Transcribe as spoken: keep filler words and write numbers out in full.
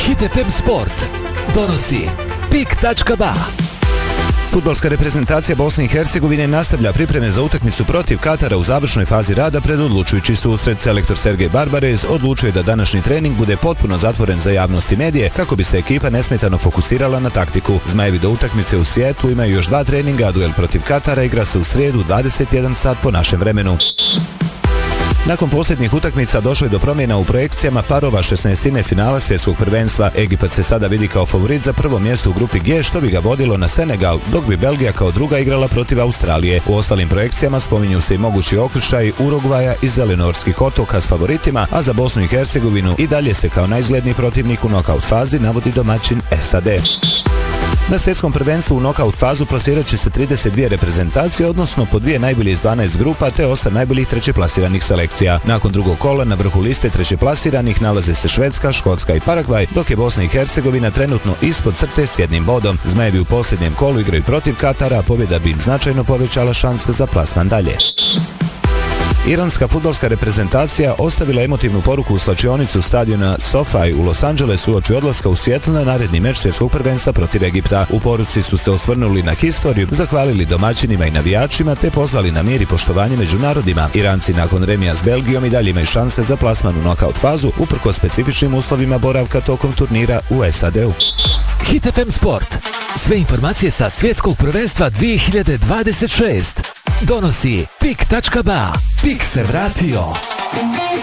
Hit ef em Sport donosi pik tačka ba. Fudbalska reprezentacija Bosne i Hercegovine nastavlja pripreme za utakmicu protiv Katara u završnoj fazi rada pred odlučujući susret. Selektor Sergej Barbarez odlučio je da današnji trening bude potpuno zatvoren za javnost i medije kako bi se ekipa nesmetano fokusirala na taktiku. Zmajevi do utakmice u Sijetlu imaju još dva treninga, a duel protiv Katara igra se u srijedu dvadeset jedan sat po našem vremenu. Nakon posljednjih utakmica došlo je do promjena u projekcijama parova šesnaestine finala svjetskog prvenstva. Egipat se sada vidi kao favorit za prvo mjesto u grupi G, što bi ga vodilo na Senegal, dok bi Belgija kao druga igrala protiv Australije. U ostalim projekcijama spominju se i mogući okršaj Urugvaja i Zelenorskih otoka s favoritima, a za Bosnu i Hercegovinu i dalje se kao najizgledniji protivnik u nokaut fazi navodi domaćin S A D. Na svjetskom prvenstvu u nokaut fazu plasirat će se trideset dvije reprezentacije, odnosno po dvije najbolje iz dvanaest grupa te osam najboljih trećeplasiranih selekcija. Nakon drugog kola na vrhu liste trećeplasiranih nalaze se Švedska, Škotska i Paragvaj, dok je Bosna i Hercegovina trenutno ispod crte s jednim bodom. Zmajevi u posljednjem kolu igraju protiv Katara, a pobjeda bi im značajno povećala šanse za plasman dalje. Iranska fudbalska reprezentacija ostavila emotivnu poruku u slačionicu stadiona SoFi u Los Angelesu uoči odlaska u Sijetl na naredni meč svjetskog prvenstva protiv Egipta. U poruci su se osvrnuli na historiju, zahvalili domaćinima i navijačima te pozvali na mir i poštovanje među narodima. Iranci nakon remija s Belgijom i dalje imaju šanse za plasman u nokaut fazu uprkos specifičnim uslovima boravka tokom turnira u S A D-u. Hit ef em Sport. Sve informacije sa svjetskog prvenstva dvije hiljade dvadeset šest donosi pik tačka ba. Pik se vratio.